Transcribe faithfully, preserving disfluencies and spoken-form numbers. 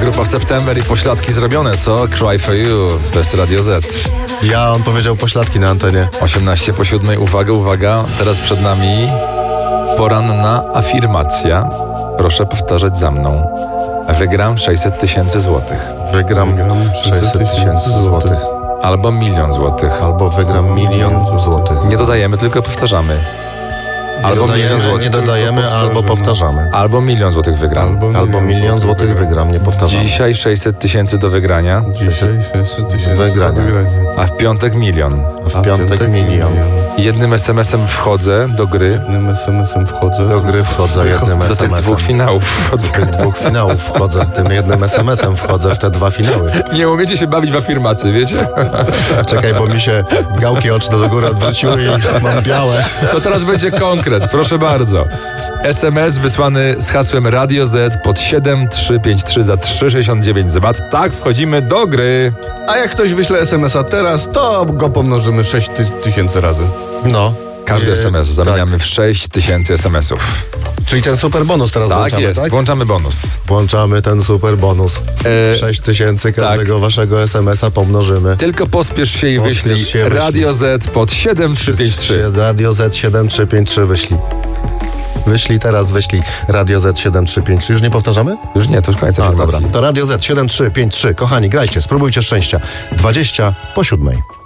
grupa September i pośladki zrobione, co? Cry for you, to jest Radio Z. Ja, on powiedział pośladki na antenie. osiemnaście po siódmej, uwaga, uwaga, teraz przed nami poranna afirmacja. Proszę powtarzać za mną. Wygram sześćset tysięcy złotych. Wygram sześćset tysięcy złotych. Albo milion złotych. Albo wygram milion złotych. Nie dodajemy, tylko powtarzamy. Nie Albo milion dodajemy, złotych. nie dodajemy albo powtarzamy. Albo milion złotych wygram. Albo milion złotych wygram, nie powtarzamy. Dzisiaj sześćset tysięcy do wygrania, Dzisiaj sześćset tysięcy Wygrania. a w piątek milion. A w piątek milion. Jednym es em esem wchodzę do gry. Jednym es em esem wchodzę. Do gry wchodzę jednym Do tych es em esem. dwóch finałów wchodzę. Do tych dwóch finałów wchodzę. Tym jednym es em esem wchodzę w te dwa finały. Nie umiecie się bawić w afirmacje, wiecie? Czekaj, bo mi się gałki oczne do góry odwróciły i mam białe. To teraz będzie konkret, proszę bardzo. es em es wysłany z hasłem Radio Z pod siedem trzy pięć trzy za trzy sześćdziesiąt dziewięć złotych. Tak, wchodzimy do gry. A jak ktoś wyśle es em es a teraz, to go pomnożymy sześć tysięcy razy. No. Każdy Nie, es em es zamieniamy tak. w sześć tysięcy es em esów. Czyli ten super bonus teraz Tak włączamy, jest, tak? włączamy bonus. Włączamy ten super bonus. E, sześć tysięcy każdego tak. waszego es em es a pomnożymy. Tylko pospiesz się i Pospiesz wyślij się, wyślij. Radio Z pod siedem trzy pięć trzy. Radio Z siedem trzy pięć trzy wyślij. Wyślij teraz, wyślij Radio Z siedem trzy pięć trzy. Już nie powtarzamy? Już nie, to już koniec A, afirmacji. dobra. To Radio Z siedem trzy pięć trzy. Kochani, grajcie, spróbujcie szczęścia. dwadzieścia po siódmej.